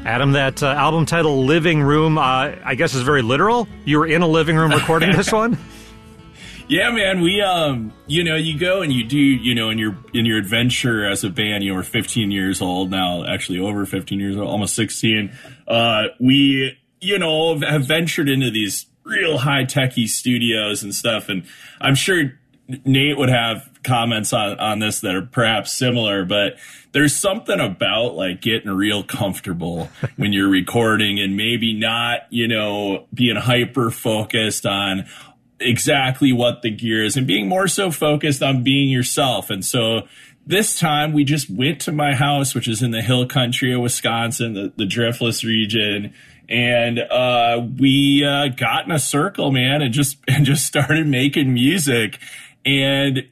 Adam, that album title, Living Room, I guess is very literal. You were in a living room recording this one? Yeah, man, we, you go and you do, in your adventure as a band, we're 15 years old now, actually over 15 years old, almost 16. We, have ventured into these real high-techy studios and stuff, and I'm sure Nate would have comments on this that are perhaps similar, but there's something about like getting real comfortable when you're recording and maybe not, being hyper focused on exactly what the gear is and being more so focused on being yourself. And so this time we just went to my house, which is in the hill country of Wisconsin, the Driftless region. And we got in a circle, man, and just started making music. And,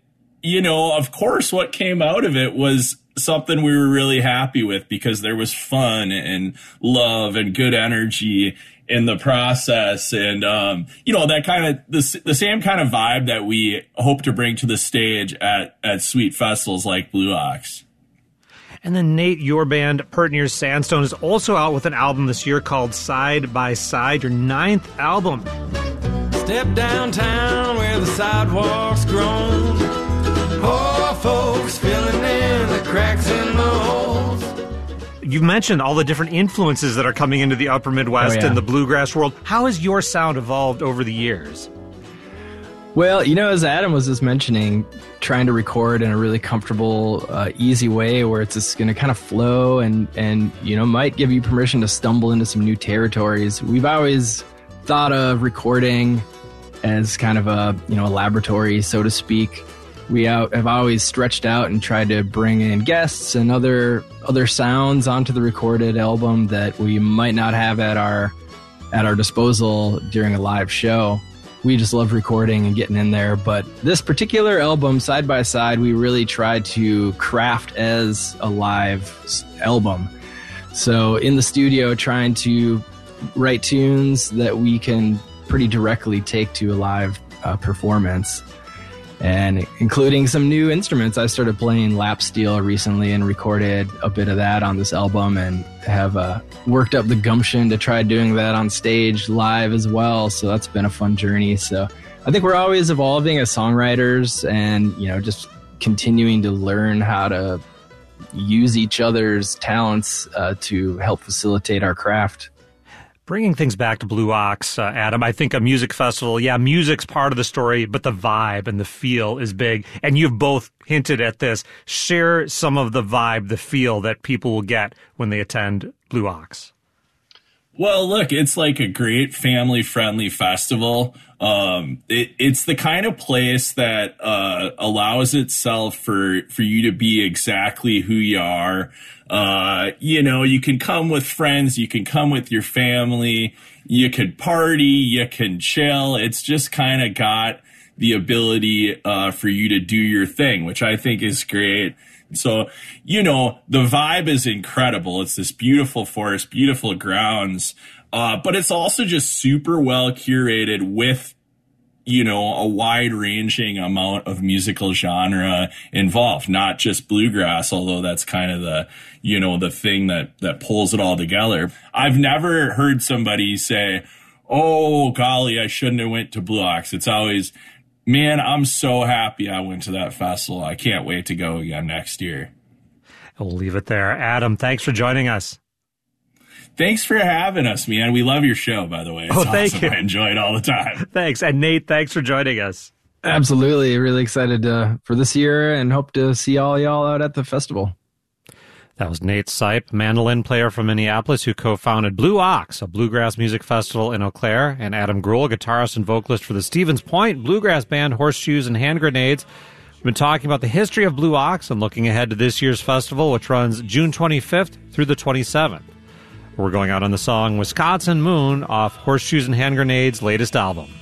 of course, what came out of it was something we were really happy with because there was fun and love and good energy in the process. And, that kind of the same kind of vibe that we hope to bring to the stage at sweet festivals like Blue Ox. And then, Nate, your band, Pert Near Sandstone, is also out with an album this year called Side by Side, your 9th album. Step downtown where the sidewalks grown. Poor folks filling in the cracks in the holes. You've mentioned all the different influences that are coming into the upper Midwest and the bluegrass world. How has your sound evolved over the years? Well, as Adam was just mentioning, trying to record in a really comfortable, easy way where it's just going to kind of flow and might give you permission to stumble into some new territories. We've always thought of recording as kind of a laboratory, so to speak. We have always stretched out and tried to bring in guests and other sounds onto the recorded album that we might not have at our disposal during a live show. We just love recording and getting in there. But this particular album, Side by Side, we really tried to craft as a live album. So in the studio, trying to write tunes that we can pretty directly take to a live performance. And including some new instruments. I started playing lap steel recently and recorded a bit of that on this album and have worked up the gumption to try doing that on stage live as well. So that's been a fun journey. So I think we're always evolving as songwriters and, just continuing to learn how to use each other's talents to help facilitate our craft. Bringing things back to Blue Ox, Adam, I think a music festival, music's part of the story, but the vibe and the feel is big. And you've both hinted at this. Share some of the vibe, the feel that people will get when they attend Blue Ox. Well, look, it's like a great family-friendly festival. It's the kind of place that allows itself for you to be exactly who you are. You can come with friends, you can come with your family, you could party, you can chill. It's just kind of got the ability for you to do your thing, which I think is great. So, the vibe is incredible. It's this beautiful forest, beautiful grounds, but it's also just super well curated with, a wide-ranging amount of musical genre involved, not just bluegrass, although that's kind of the, the thing that pulls it all together. I've never heard somebody say, oh, golly, I shouldn't have went to Blue Ox. It's always, man, I'm so happy I went to that festival. I can't wait to go again next year. We'll leave it there. Adam, thanks for joining us. Thanks for having us, man. We love your show, by the way. It's awesome. Thank you. I enjoy it all the time. Thanks. And Nate, thanks for joining us. Absolutely. Really excited for this year and hope to see all y'all out at the festival. That was Nate Sipe, mandolin player from Minneapolis, who co-founded Blue Ox, a bluegrass music festival in Eau Claire, and Adam Gruhl, guitarist and vocalist for the Stevens Point bluegrass band Horseshoes and Hand Grenades. We've been talking about the history of Blue Ox and looking ahead to this year's festival, which runs June 25th through the 27th. We're going out on the song Wisconsin Moon off Horseshoes and Hand Grenades' latest album.